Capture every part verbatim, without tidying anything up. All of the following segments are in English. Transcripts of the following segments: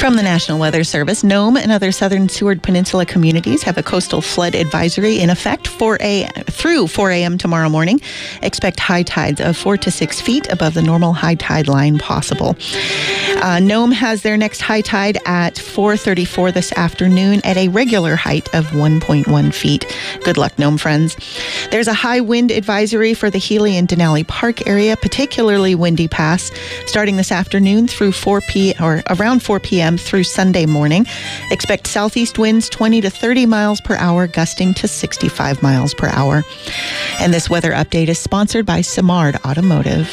From the National Weather Service, Nome and other southern Seward Peninsula communities have a coastal flood advisory in effect four a through four a.m. tomorrow morning. Expect high tides of four to six feet above the normal high tide line possible. Uh, Nome has their next high tide at four thirty-four this afternoon at a regular height of one point one feet. Good luck, Nome friends. There's a high wind advisory for the Healy and Denali Park area, particularly windy pass, starting this afternoon through four p or around four p.m. through Sunday morning. Expect southeast winds twenty to thirty miles per hour, gusting to sixty-five miles per hour. And this weather update is sponsored by Simard Automotive.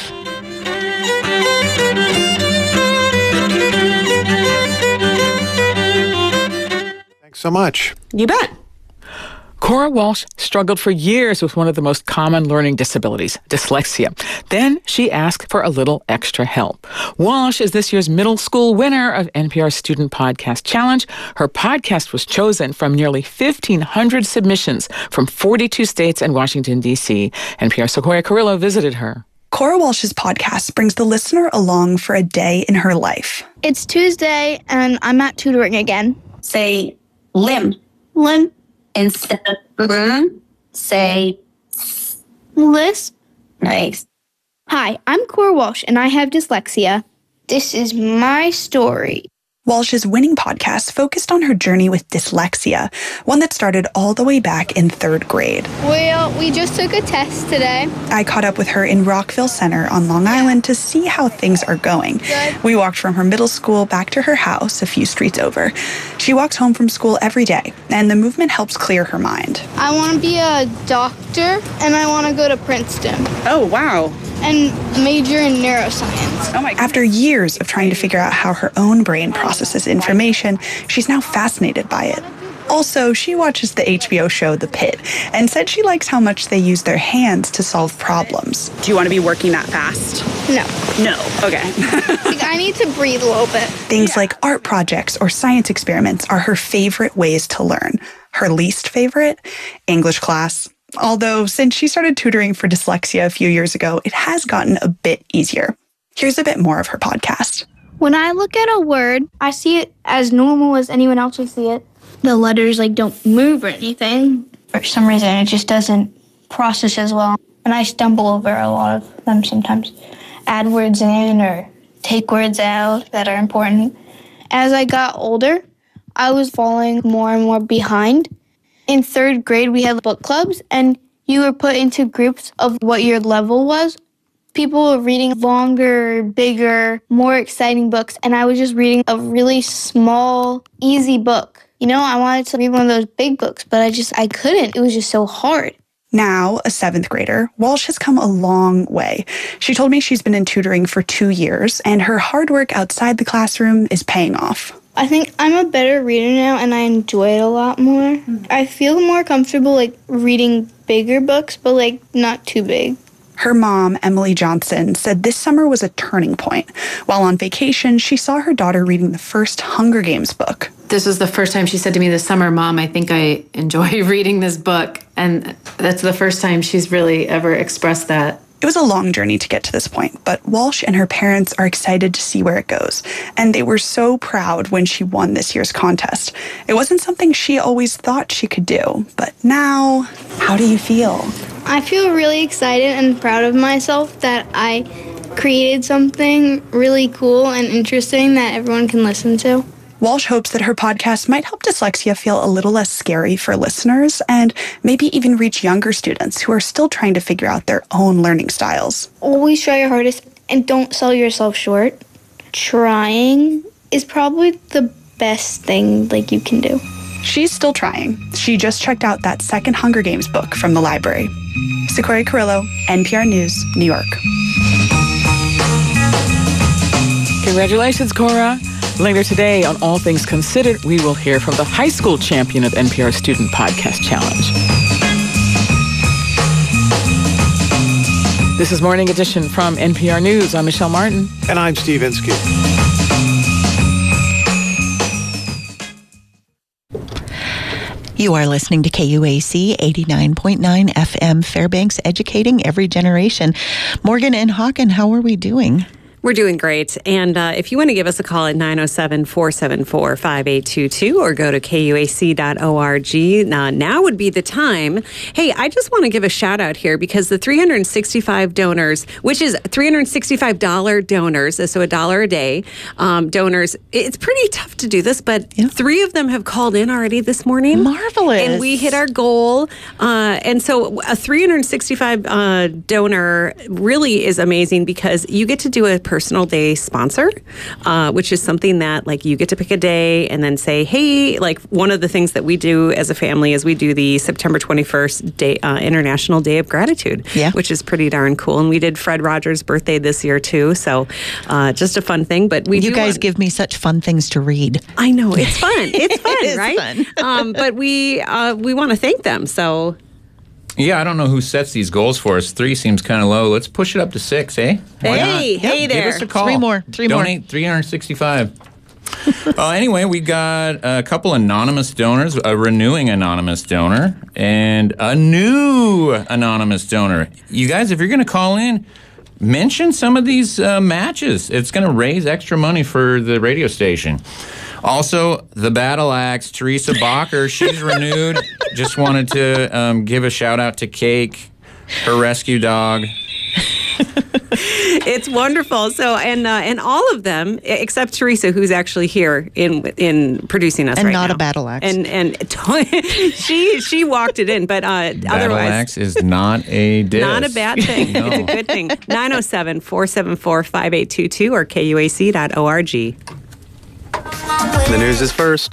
Thanks so much. You bet. Cora Walsh struggled for years with one of the most common learning disabilities, dyslexia. Then she asked for a little extra help. Walsh is this year's middle school winner of N P R Student Podcast Challenge. Her podcast was chosen from nearly fifteen hundred submissions from forty-two states and Washington, D C N P R's Sequoia Carrillo visited her. Cora Walsh's podcast brings the listener along for a day in her life. It's Tuesday, and I'm at tutoring again. Say limb. Limb. Instead of mm, say Lisp. Nice. Hi, I'm Cora Walsh, and I have dyslexia. This is my story. Walsh's winning podcast focused on her journey with dyslexia, one that started all the way back in third grade. Well, we just took a test today. I caught up with her in Rockville Center on Long Island to see how things are going. Good. We walked from her middle school back to her house a few streets over. She walks home from school every day, and the movement helps clear her mind. I want to be a doctor, and I want to go to Princeton. Oh, wow. And major in neuroscience. Oh my! After years of trying to figure out how her own brain processes information, she's now fascinated by it. Also, she watches the H B O show The Pit and said she likes how much they use their hands to solve problems. Do you want to be working that fast? No. No. Okay. Like, I need to breathe a little bit. Things like art projects or science experiments are her favorite ways to learn. Her least favorite? English class. Although, since she started tutoring for dyslexia a few years ago, it has gotten a bit easier. Here's a bit more of her podcast. When I look at a word, I see it as normal as anyone else would see it. The letters, like, don't move or anything. For some reason, it just doesn't process as well. And I stumble over a lot of them sometimes. Add words in or take words out that are important. As I got older, I was falling more and more behind. In third grade, we had book clubs, and you were put into groups of what your level was. People were reading longer, bigger, more exciting books, and I was just reading a really small, easy book. You know, I wanted to read one of those big books, but I just, I couldn't. It was just so hard. Now, a seventh grader, Walsh has come a long way. She told me she's been in tutoring for two years, and her hard work outside the classroom is paying off. I think I'm a better reader now, and I enjoy it a lot more. Mm-hmm. I feel more comfortable, like, reading bigger books, but, like, not too big. Her mom, Emily Johnson, said this summer was a turning point. While on vacation, she saw her daughter reading the first Hunger Games book. This was the first time she said to me this summer, Mom, I think I enjoy reading this book. And that's the first time she's really ever expressed that. It was a long journey to get to this point, but Walsh and her parents are excited to see where it goes. And they were so proud when she won this year's contest. It wasn't something she always thought she could do, but now, how do you feel? I feel really excited and proud of myself that I created something really cool and interesting that everyone can listen to. Walsh hopes that her podcast might help dyslexia feel a little less scary for listeners and maybe even reach younger students who are still trying to figure out their own learning styles. Always try your hardest and don't sell yourself short. Trying is probably the best thing like you can do. She's still trying. She just checked out that second Hunger Games book from the library. Sequoia Carrillo, N P R News, New York. Congratulations, Cora. Later today on All Things Considered, we will hear from the high school champion of N P R Student Podcast Challenge. This is Morning Edition from N P R News. I'm Michelle Martin. And I'm Steve Inskeep. You are listening to K U A C eighty-nine point nine F M, Fairbanks, educating every generation. Morgan and Hawken, how are we doing? We're doing great. And uh, if you want to give us a call at nine oh seven, four seven four, five eight two two or go to K U A C dot org, uh, now would be the time. Hey, I just want to give a shout out here because the three hundred sixty-five donors, which is three hundred sixty-five dollars donors, so a dollar a day um, donors, it's pretty tough to do this, but yeah. three of them have called in already this morning. Marvelous. And we hit our goal. Uh, and so a three hundred sixty-five uh, donor really is amazing because you get to do a personal day sponsor, uh, which is something that like you get to pick a day and then say, hey, like one of the things that we do as a family is we do the September twenty-first day, uh, International Day of Gratitude, yeah. which is pretty darn cool. And we did Fred Rogers' birthday this year too. So uh, just a fun thing. But we You do guys want- give me such fun things to read. I know. It's fun. It's fun, it is right? Fun. um, but we, uh, we want to thank them. So... Yeah, I don't know who sets these goals for us. Three seems kind of low. Let's push it up to six, eh? Why hey, not? hey Yep, there. Give us a call. Three more. Three Donate more. three hundred sixty-five. uh, anyway, we got a couple anonymous donors, a renewing anonymous donor, and a new anonymous donor. You guys, if you're going to call in, mention some of these uh, matches. It's going to raise extra money for the radio station. Also, the Battle Axe, Teresa Bacher, she's renewed. Just wanted to um, give a shout out to Cake, her rescue dog. It's wonderful. So, and uh, and all of them, except Teresa, who's actually here in in producing us and right not now. a battle axe. And and she she walked it in, but uh, Battle otherwise, Axe is not a diss. not a bad thing. No. It's a good thing. nine oh seven, four seven four, five eight two two or K U A C dot org. The news is first.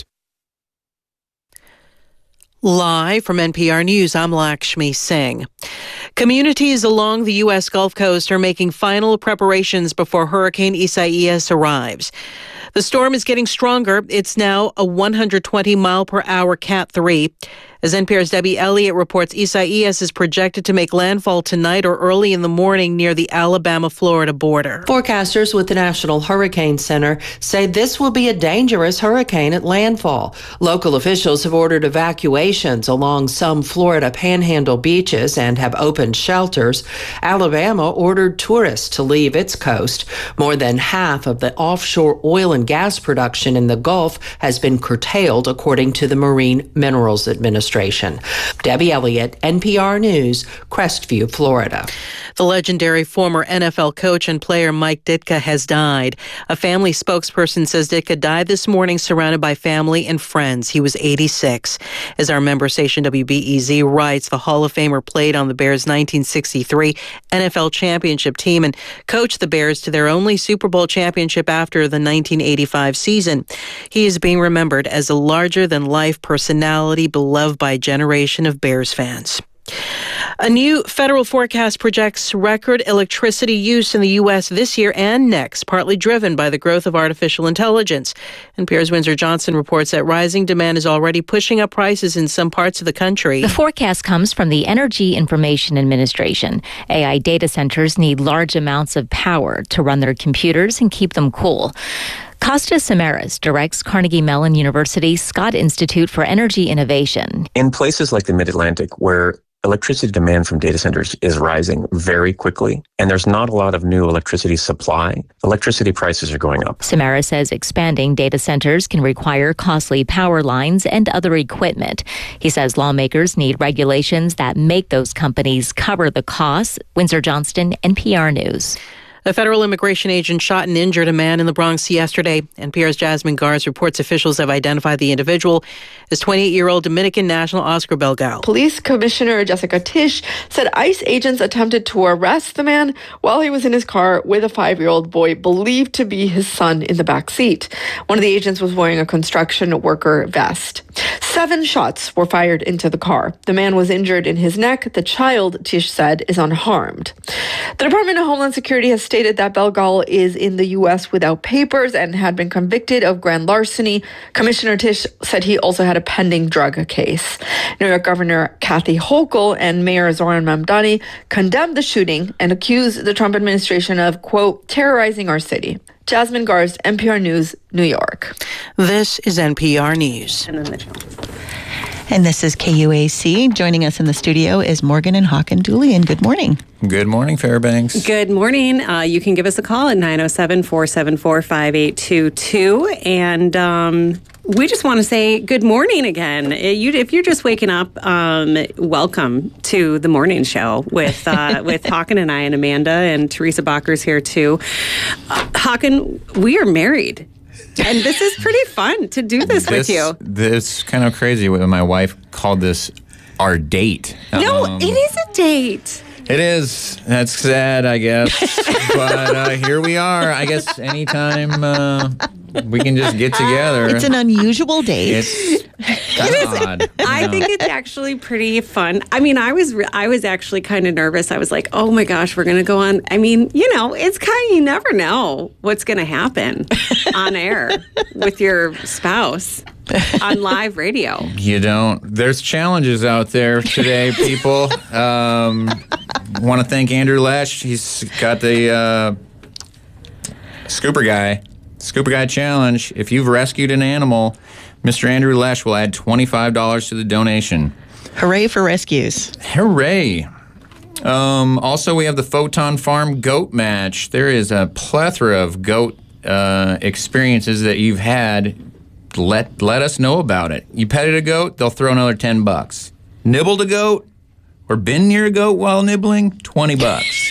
Live from N P R News, I'm Lakshmi Singh. Communities along the U S Gulf Coast are making final preparations before Hurricane Isaias arrives. The storm is getting stronger. It's now a one hundred twenty mile per hour Cat three. As N P R's Debbie Elliott reports, Isaias is projected to make landfall tonight or early in the morning near the Alabama-Florida border. Forecasters with the National Hurricane Center say this will be a dangerous hurricane at landfall. Local officials have ordered evacuations along some Florida panhandle beaches and have opened shelters. Alabama ordered tourists to leave its coast. More than half of the offshore oil and gas production in the Gulf has been curtailed, according to the Marine Minerals Administration. Debbie Elliott, N P R News, Crestview, Florida. The legendary former N F L coach and player Mike Ditka has died. A family spokesperson says Ditka died this morning surrounded by family and friends. He was eighty-six. As our member station W B E Z writes, the Hall of Famer played on the Bears' nineteen sixty-three N F L championship team and coached the Bears to their only Super Bowl championship after the nineteen eighty-five season. He is being remembered as a larger-than-life personality beloved by a generation of Bears fans. A new federal forecast projects record electricity use in the U S this year and next, partly driven by the growth of artificial intelligence. N P R's Windsor Johnson reports that rising demand is already pushing up prices in some parts of the country. The forecast comes from the Energy Information Administration. A I data centers need large amounts of power to run their computers and keep them cool. Costa Samaras directs Carnegie Mellon University's Scott Institute for Energy Innovation. In places like the Mid-Atlantic, where electricity demand from data centers is rising very quickly, and there's not a lot of new electricity supply, electricity prices are going up. Samara says expanding data centers can require costly power lines and other equipment. He says lawmakers need regulations that make those companies cover the costs. Windsor Johnston, N P R News. A federal immigration agent shot and injured a man in the Bronx yesterday. N P R's Jasmine Garz reports officials have identified the individual as twenty-eight-year-old Dominican national Oscar Belgal. Police Commissioner Jessica Tisch said ICE agents attempted to arrest the man while he was in his car with a five-year-old boy believed to be his son in the back seat. One of the agents was wearing a construction worker vest. Seven shots were fired into the car. The man was injured in his neck. The child, Tisch said, is unharmed. The Department of Homeland Security has stated that Belgal is in the U S without papers and had been convicted of grand larceny. Commissioner Tisch said he also had a pending drug case. New York Governor Kathy Hochul and Mayor Zohran Mamdani condemned the shooting and accused the Trump administration of, quote, terrorizing our city. Jasmine Garst, N P R News, New York. This is N P R News. And then the And this is K U A C. Joining us in the studio is Morgan and Hakan Dooley. Good morning. Good morning, Fairbanks. Good morning. Uh, you can give us a call at nine oh seven, four seven four, five eight two two. And um, we just want to say good morning again. You, if you're just waking up, um, welcome to the morning show with uh, with Hakan and I and Amanda, and Teresa Bacher's here too. Uh, Hakan, we are married. And this is pretty fun to do this, this with you. This kind of crazy. My wife called this our date. No, um, it is a date. It is. That's sad, I guess. But uh, here we are. I guess anytime uh, we can just get together. It's an unusual date. It's kind of odd. I know. think it's actually pretty fun. I mean, I was re- I was actually kind of nervous. I was like, oh my gosh, we're going to go on. I mean, you know, it's kind of, you never know what's going to happen on air with your spouse. On live radio. You don't. There's challenges out there today, people. Um, want to thank Andrew Lesh. He's got the uh, Scooper Guy, Scooper Guy Challenge. If you've rescued an animal, Mister Andrew Lesh will add twenty-five dollars to the donation. Hooray for rescues. Hooray. Um, also, we have the Photon Farm Goat Match. There is a plethora of goat uh, experiences that you've had. Let let us know about it. You petted a goat, they'll throw another ten bucks. Nibbled a goat, or been near a goat while nibbling, twenty bucks.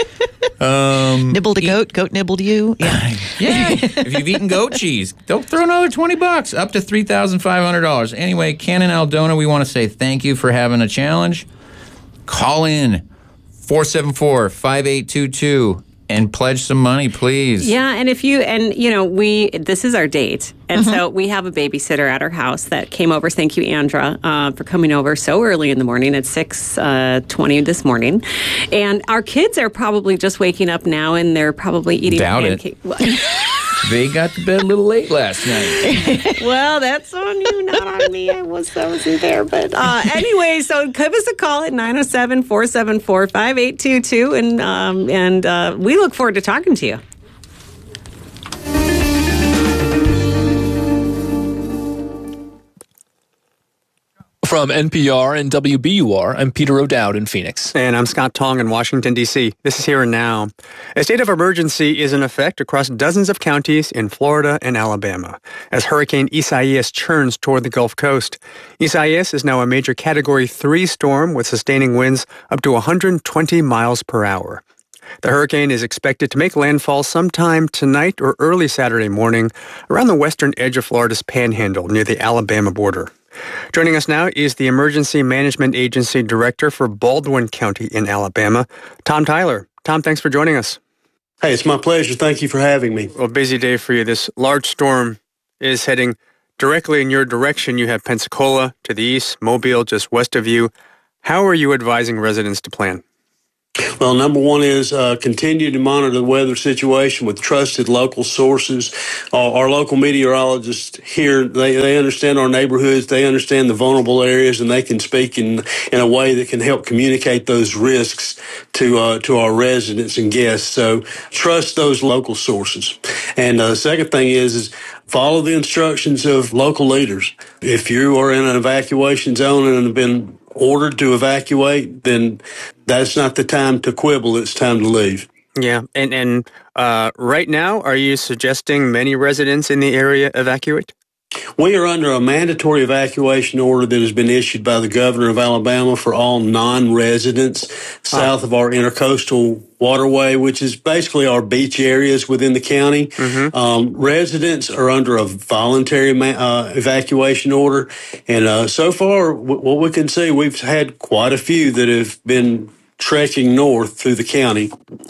um, nibbled a goat, goat nibbled you. Yeah. Yeah. If you've eaten goat cheese, they'll throw another twenty bucks, up to three thousand five hundred dollars. Anyway, Ken and Aldona, we want to say thank you for having a challenge. Call in four seven four, five eight two two. And pledge some money, please. Yeah, and if you, and you know, we, this is our date. And mm-hmm. so we have a babysitter at our house that came over. Thank you, Andra, uh, for coming over so early in the morning at six twenty this morning. And our kids are probably just waking up now, and they're probably eating Doubt pancakes. It. They got to bed a little late last night. Well, that's on you, not on me. I, was, I wasn't there. But uh, anyway, so give us a call at nine oh seven, four seven four, five eight two two, and, um, and uh, we look forward to talking to you. From N P R and W B U R, I'm Peter O'Dowd in Phoenix. And I'm Scott Tong in Washington, D C This is Here and Now. A state of emergency is in effect across dozens of counties in Florida and Alabama as Hurricane Isaias churns toward the Gulf Coast. Isaias is now a major Category three storm with sustaining winds up to one hundred twenty miles per hour. The hurricane is expected to make landfall sometime tonight or early Saturday morning around the western edge of Florida's panhandle near the Alabama border. Joining us now is the Emergency Management Agency Director for Baldwin County in Alabama, Tom Tyler. Tom, thanks for joining us. Hey, it's my pleasure. Thank you for having me. Well, busy day for you. This large storm is heading directly in your direction. You have Pensacola to the east, Mobile just west of you. How are you advising residents to plan? Well, number one is uh, continue to monitor the weather situation with trusted local sources. Uh, our local meteorologists here, they, they understand our neighborhoods, they understand the vulnerable areas, and they can speak in in a way that can help communicate those risks to uh, to our residents and guests. So trust those local sources. And uh, the second thing is, is follow the instructions of local leaders. If you are in an evacuation zone and have been ordered to evacuate, then that's not the time to quibble. It's time to leave. Yeah. And, and uh, right now, are you suggesting many residents in the area evacuate? We are under a mandatory evacuation order that has been issued by the governor of Alabama for all non-residents south of our intercoastal waterway, which is basically our beach areas within the county. Mm-hmm. Um, residents are under a voluntary uh, evacuation order. And uh, so far, w- what we can see, we've had quite a few that have been trekking north through the county.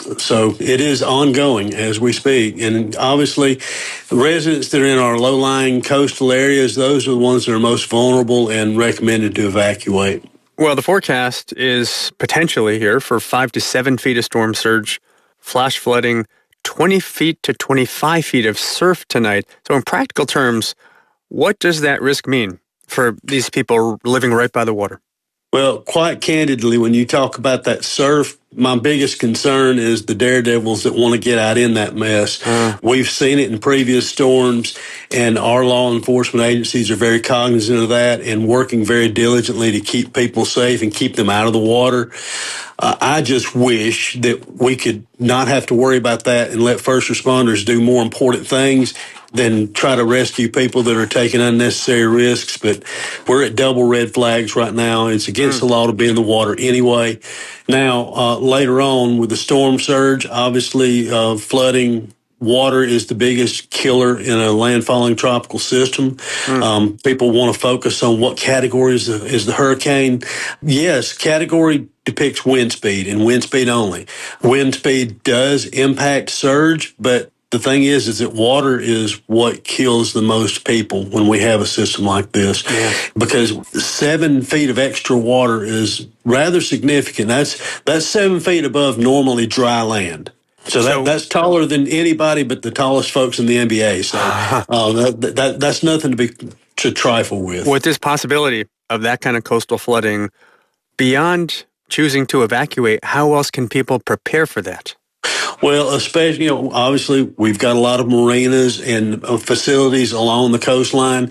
So it is ongoing as we speak. And obviously, the residents that are in our low-lying coastal areas, those are the ones that are most vulnerable and recommended to evacuate. Well, the forecast is potentially here for five to seven feet of storm surge, flash flooding, twenty feet to twenty-five feet of surf tonight. So in practical terms, what does that risk mean for these people living right by the water? Well, quite candidly, when you talk about that surf, my biggest concern is the daredevils that want to get out in that mess. Uh. We've seen it in previous storms, and our law enforcement agencies are very cognizant of that and working very diligently to keep people safe and keep them out of the water. Uh, I just wish that we could not have to worry about that and let first responders do more important things than try to rescue people that are taking unnecessary risks. But we're at double red flags right now. It's against mm. the law to be in the water anyway. Now, uh, later on with the storm surge, obviously uh, flooding, water is the biggest killer in a landfalling tropical system. Mm. Um, people want to focus on what category is the, is the hurricane. Yes, category depicts wind speed and wind speed only. Wind speed does impact surge, but the thing is, is that water is what kills the most people when we have a system like this, yeah. because seven feet of extra water is rather significant. That's that's seven feet above normally dry land. So, that, so that's taller than anybody but the tallest folks in the N B A. So uh, that, that that's nothing to be to trifle with. With this possibility of that kind of coastal flooding, beyond choosing to evacuate, how else can people prepare for that? Well, especially, you know, obviously we've got a lot of marinas and facilities along the coastline,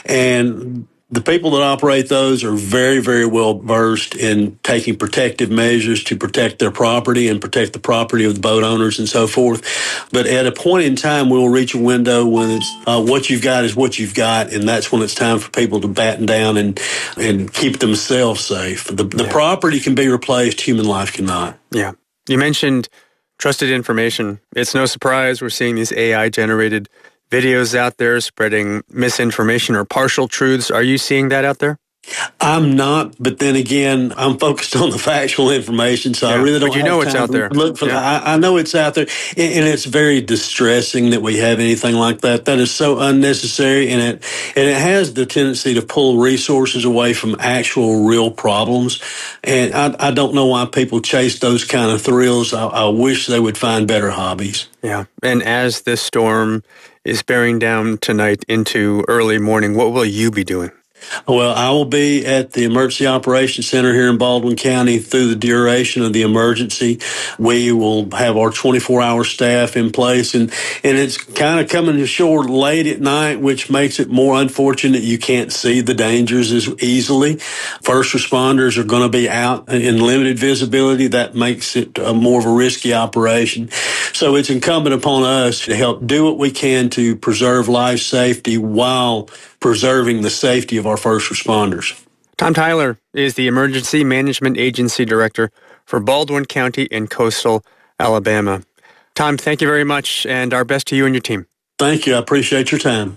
and the people that operate those are very, very well versed in taking protective measures to protect their property and protect the property of the boat owners and so forth. But at a point in time, we'll reach a window when it's uh, what you've got is what you've got, and that's when it's time for people to batten down and and keep themselves safe. The, the yeah. property can be replaced, human life cannot. Yeah. You mentioned trusted information. It's no surprise we're seeing these A I-generated videos out there spreading misinformation or partial truths. Are you seeing that out there? I'm not, but then again, I'm focused on the factual information, so yeah, I really don't. But you have know time it's out there. Look for yeah. that. I, I know it's out there, and, and it's very distressing that we have anything like that. That is so unnecessary, and it and it has the tendency to pull resources away from actual, real problems. And I, I don't know why people chase those kind of thrills. I, I wish they would find better hobbies. Yeah, and as this storm is bearing down tonight into early morning, what will you be doing? Well, I will be at the Emergency Operations Center here in Baldwin County through the duration of the emergency. We will have our twenty-four hour staff in place, and, and it's kind of coming ashore late at night, which makes it more unfortunate you can't see the dangers as easily. First responders are going to be out in limited visibility. That makes it a more of a risky operation. So it's incumbent upon us to help do what we can to preserve life safety while preserving the safety of our first responders. Tom Tyler is the Emergency Management Agency Director for Baldwin County in coastal Alabama. Tom, thank you very much, and our best to you and your team. Thank you. I appreciate your time.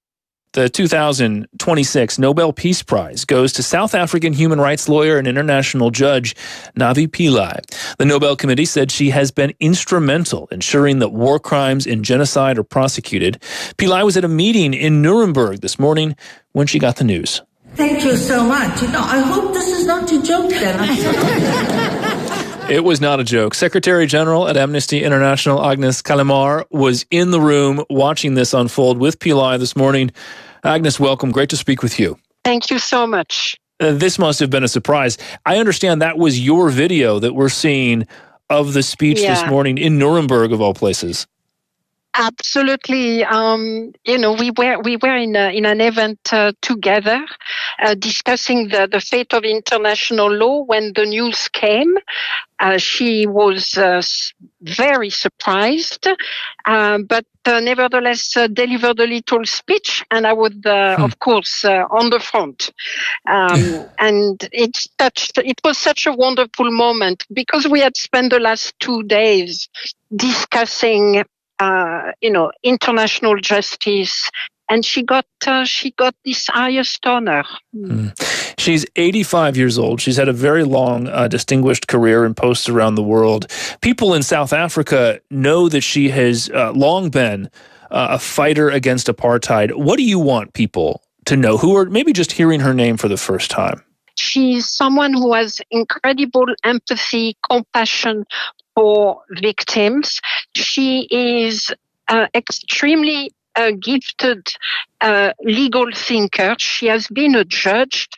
The two thousand twenty-six Nobel Peace Prize goes to South African human rights lawyer and international judge Navi Pillay. The Nobel Committee said she has been instrumental ensuring that war crimes and genocide are prosecuted. Pillay was at a meeting in Nuremberg this morning when she got the news. Thank you so much. You know, I hope this is not a joke then. It was not a joke. Secretary General at Amnesty International Agnes Callamard was in the room watching this unfold with Pillay this morning. Agnes, welcome. Great to speak with you. Thank you so much. Uh, this must have been a surprise. I understand that was your video that we're seeing of the speech yeah. this morning in Nuremberg, of all places. Absolutely. Um, you know, we were we were in a, in an event uh, together, uh, discussing the, the fate of international law when the news came. Uh, she was uh, very surprised, uh, but uh, nevertheless uh, delivered a little speech, and I would, uh, hmm. of course, uh, on the front. Um, and it's touched, it was such a wonderful moment because we had spent the last two days discussing Uh, you know, international justice, and she got uh, she got this highest honor. Mm. She's eighty-five years old. She's had a very long, uh, distinguished career in posts around the world. People in South Africa know that she has uh, long been uh, a fighter against apartheid. What do you want people to know who are maybe just hearing her name for the first time? She's someone who has incredible empathy, compassion for victims. She is uh, extremely uh, gifted uh, legal thinker. She has been a judge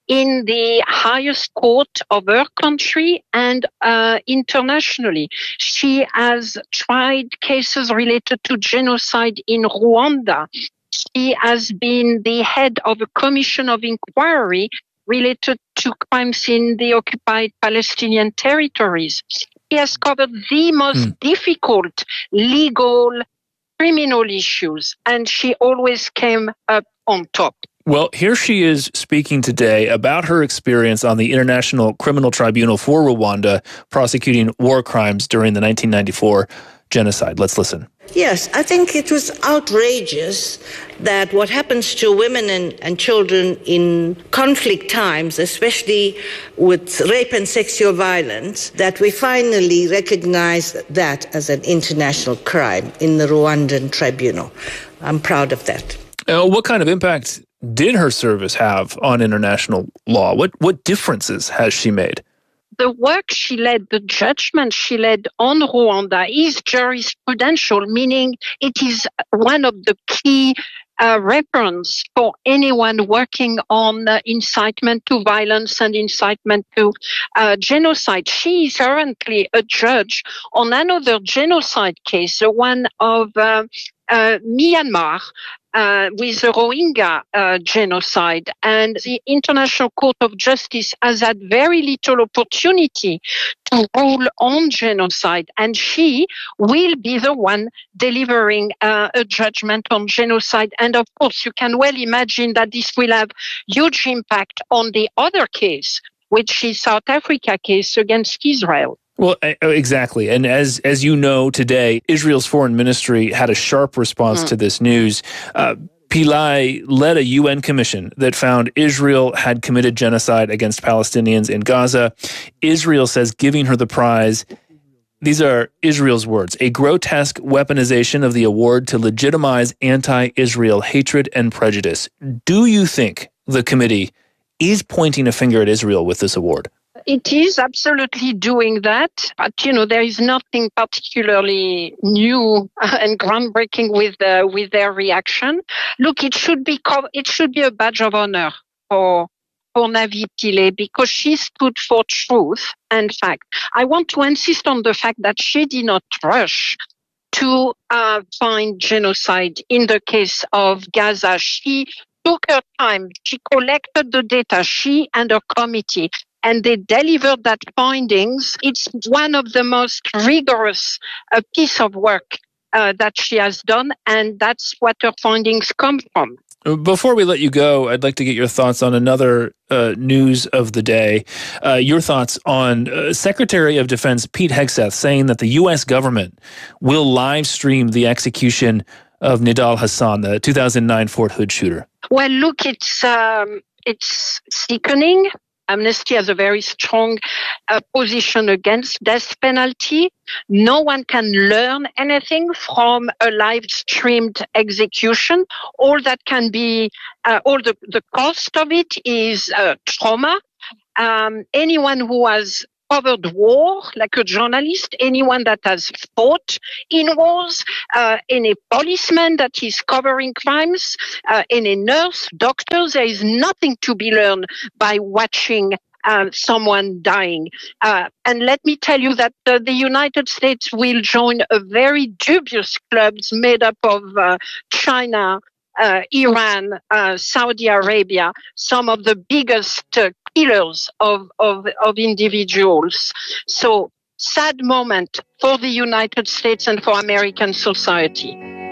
in the highest court of her country and uh, internationally. She has tried cases related to genocide in Rwanda. She has been the head of a commission of inquiry related to crimes in the occupied Palestinian territories. She has covered the most mm. difficult legal, criminal issues, and she always came up on top. Well, here she is speaking today about her experience on the International Criminal Tribunal for Rwanda, prosecuting war crimes during the nineteen ninety-four genocide. Let's listen. Yes, I think it was outrageous that what happens to women and, and children in conflict times, especially with rape and sexual violence, that we finally recognize that as an international crime in the Rwandan tribunal. I'm proud of that. Uh, what kind of impact did her service have on international law? What what differences has she made? The work she led, the judgment she led on Rwanda is jurisprudential, meaning it is one of the key uh, reference for anyone working on uh, incitement to violence and incitement to uh, genocide. She is currently a judge on another genocide case, the one of uh, uh, Myanmar, Uh, with the Rohingya uh, genocide, and the International Court of Justice has had very little opportunity to rule on genocide, and she will be the one delivering uh, a judgment on genocide. And of course, you can well imagine that this will have huge impact on the other case, which is South Africa case against Israel. Well, exactly. And as as you know today, Israel's foreign ministry had a sharp response mm. to this news. Uh, Pillay led a U N commission that found Israel had committed genocide against Palestinians in Gaza. Israel says giving her the prize, these are Israel's words, a grotesque weaponization of the award to legitimize anti-Israel hatred and prejudice. Do you think the committee is pointing a finger at Israel with this award? It is absolutely doing that, but you know there is nothing particularly new and groundbreaking with uh, with their reaction. Look, it should be co- it should be a badge of honor for for Navi Pillay because she stood for truth and fact. I want to insist on the fact that she did not rush to uh, find genocide in the case of Gaza. She took her time. She collected the data. She and her committee. And they delivered that findings. It's one of the most rigorous uh, piece of work uh, that she has done, and that's what her findings come from. Before we let you go, I'd like to get your thoughts on another uh, news of the day. Uh, your thoughts on uh, Secretary of Defense Pete Hegseth saying that the U S government will live stream the execution of Nidal Hasan, the two thousand nine Fort Hood shooter. Well, look, it's um, it's sickening. Amnesty has a very strong uh, position against death penalty. No one can learn anything from a live-streamed execution. All that can be, uh, all the, the cost of it is uh, trauma. Um, anyone who has covered war, like a journalist, anyone that has fought in wars, uh, any policeman that is covering crimes, uh, any nurse, doctors, there is nothing to be learned by watching uh, someone dying. Uh, and let me tell you that uh, the United States will join a very dubious clubs made up of uh, China, uh, Iran, uh, Saudi Arabia, some of the biggest uh, killers of, of, of individuals. So sad moment for the United States and for American society.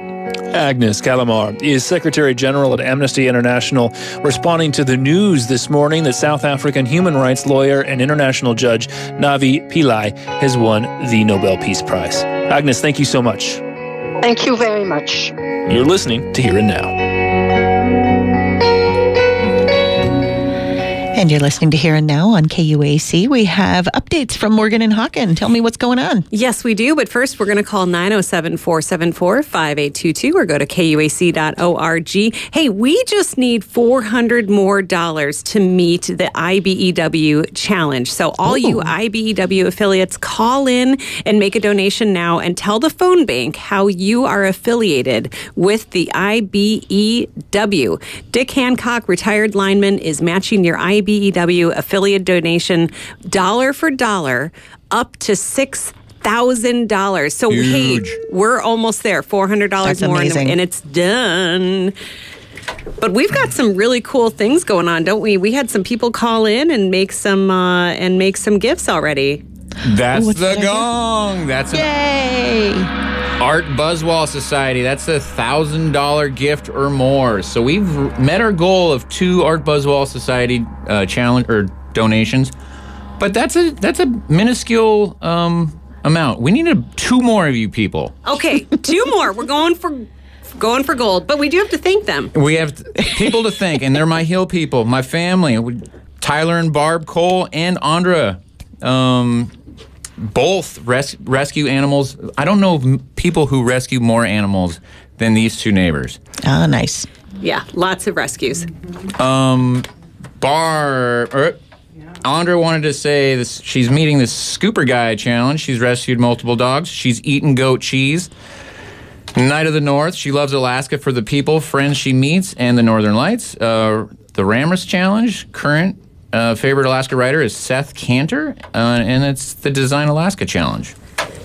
Agnes Callamard is Secretary General at Amnesty International, responding to the news this morning that South African human rights lawyer and international judge Navi Pillay has won the Nobel Peace Prize. Agnes, thank you so much. Thank you very much. You're listening to Here and Now. And you're listening to Here and Now on K U A C. We have updates from Morgan and Hawken. Tell me what's going on. Yes, we do. But first, we're going to call nine oh seven, four seven four, five eight two two or go to K U A C dot org. Hey, we just need four hundred more dollars to meet the I B E W challenge. So all Ooh. you I B E W affiliates, call in and make a donation now and tell the phone bank how you are affiliated with the I B E W. Dick Hancock, retired lineman, is matching your I B D E W affiliate donation, dollar for dollar, up to six thousand dollars. So, Huge. hey, we're almost there. four hundred dollars That's more, and, amazing. and it's done. But we've got some really cool things going on, don't we? We had some people call in and make some uh, and make some gifts already. That's Ooh, what's the that gong. That's an Yay! Art Buzzwall Society. That's a thousand dollar gift or more. So we've met our goal of two Art Buzzwall Society uh, challenge or donations, but that's a that's a minuscule um, amount. We need a, two more of you people. Okay, two more. We're going for going for gold, but we do have to thank them. We have people to thank, and they're my Hill people, my family, Tyler and Barb Cole and Andra. Um, both res- rescue animals. I don't know of m- people who rescue more animals than these two neighbors. Oh, nice. Yeah, lots of rescues. Um, Bar, er, Andra wanted to say this. She's meeting the Scooper Guy challenge. She's rescued multiple dogs. She's eaten goat cheese. Night of the North. She loves Alaska for the people, friends she meets, and the Northern Lights. Uh, the Ramrus challenge. Current uh, favorite Alaska writer is Seth Cantor, uh, and it's the Design Alaska challenge.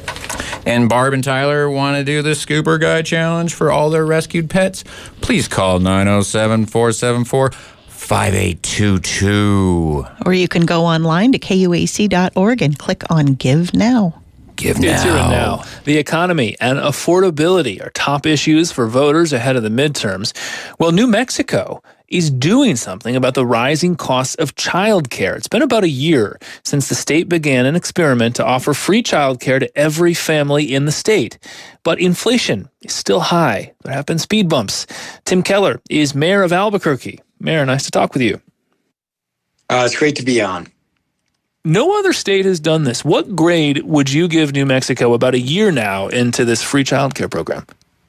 And Barb and Tyler want to do the Scooper Guy challenge for all their rescued pets. Please call nine oh seven, four seven four, five eight two two. Or you can go online to K U A C dot org and click on Give Now. Give It's here and now. The economy and affordability are top issues for voters ahead of the midterms. Well, New Mexico is doing something about the rising costs of childcare. It's been about a year since the state began an experiment to offer free childcare to every family in the state. But inflation is still high. There have been speed bumps. Tim Keller is mayor of Albuquerque. Mayor, nice to talk with you. Uh, it's great to be on. No other state has done this. What grade would you give New Mexico about a year now into this free childcare program?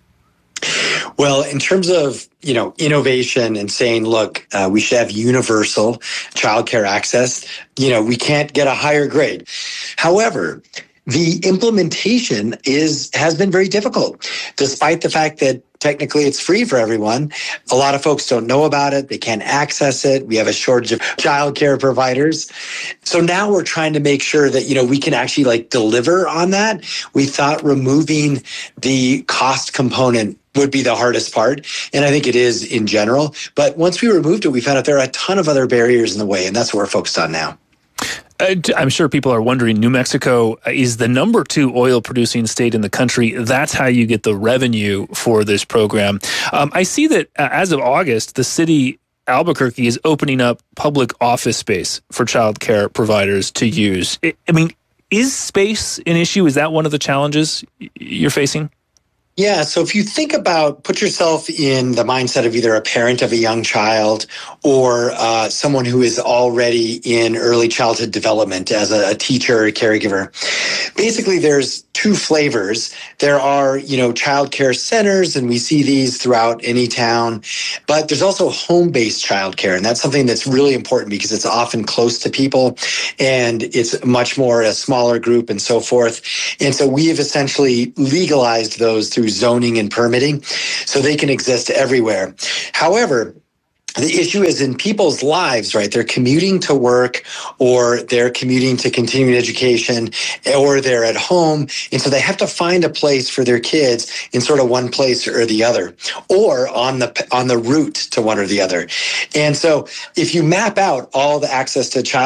Well, in terms of, you know, innovation and saying, look, uh, we should have universal childcare access, you know, we can't get a higher grade. However, the implementation is has been very difficult, despite the fact that technically it's free for everyone. A lot of folks don't know about it. They can't access it. We have a shortage of childcare providers. So now we're trying to make sure that, you know, we can actually like deliver on that. We thought removing the cost component would be the hardest part. And I think it is in general. But once we removed it, we found out there are a ton of other barriers in the way. And that's what we're focused on now. I'm sure people are wondering, New Mexico is the number two oil producing state in the country. That's how you get the revenue for this program. Um, I see that uh, as of August, the city Albuquerque is opening up public office space for child care providers to use. I, I mean, is space an issue? Is that one of the challenges you're facing? Yeah. So if you think about, put yourself in the mindset of either a parent of a young child or uh, someone who is already in early childhood development as a, a teacher or a caregiver. Basically, there's two flavors. There are, you know, child care centers, and we see these throughout any town, but there's also home-based child care. And that's something that's really important because it's often close to people and it's much more a smaller group and so forth. And so we have essentially legalized those through zoning and permitting so they can exist everywhere. However, the issue is in people's lives, right? They're commuting to work or they're commuting to continuing education or they're at home. And so they have to find a place for their kids in sort of one place or the other or on the on the route to one or the other. And so if you map out all the access to child